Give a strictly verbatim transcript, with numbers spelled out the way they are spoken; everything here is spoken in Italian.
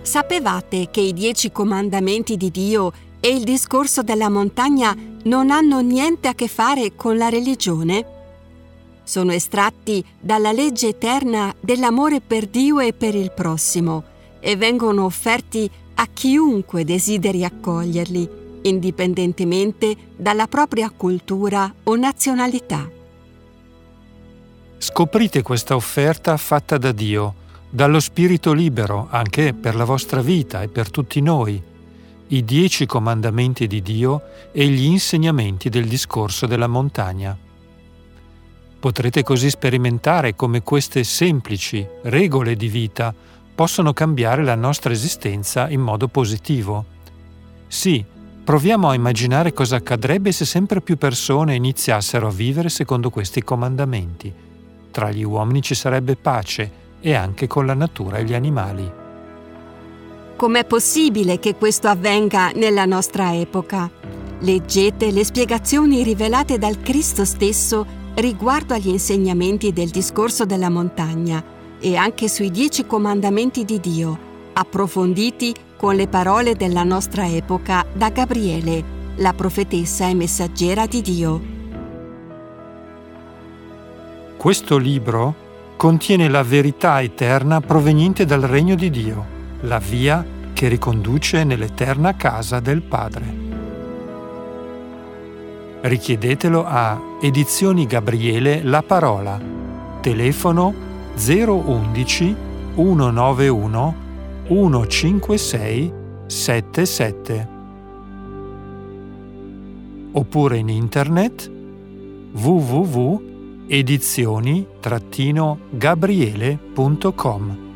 Sapevate che i dieci comandamenti di Dio e il discorso della montagna non hanno niente a che fare con la religione? Sono estratti dalla legge eterna dell'amore per Dio e per il prossimo e vengono offerti a chiunque desideri accoglierli, indipendentemente dalla propria cultura o nazionalità. Scoprite questa offerta fatta da Dio, dallo Spirito libero, anche per la vostra vita e per tutti noi, i dieci comandamenti di Dio e gli insegnamenti del discorso della montagna. Potrete così sperimentare come queste semplici regole di vita possono cambiare la nostra esistenza in modo positivo. Sì, proviamo a immaginare cosa accadrebbe se sempre più persone iniziassero a vivere secondo questi comandamenti. Tra gli uomini ci sarebbe pace e anche con la natura e gli animali. Com'è possibile che questo avvenga nella nostra epoca? Leggete le spiegazioni rivelate dal Cristo stesso riguardo agli insegnamenti del discorso della montagna e anche sui dieci comandamenti di Dio, approfonditi con le parole della nostra epoca da Gabriele, la profetessa e messaggera di Dio. Questo libro contiene la verità eterna proveniente dal regno di Dio, la via che riconduce nell'eterna casa del Padre. Richiedetelo a Edizioni Gabriele La Parola, telefono zero undici centonovantuno centocinquantasei settantasette oppure in internet w w w punto edizioni gabriele punto com.